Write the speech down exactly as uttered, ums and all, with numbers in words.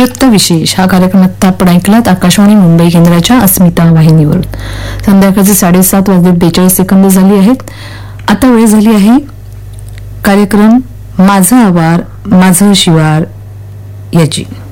वृत्तविशेष हा कार्यक्रम आता आपण ऐकलात आकाशवाणी मुंबई केंद्राच्या अस्मिता वाहिनीवरून. संध्याकाळचे साडेसात वाजले बेचाळीस सेकंद झाली आहेत. आता वेळ झाली आहे कार्यक्रम माझा आवार माझं शिवार याची.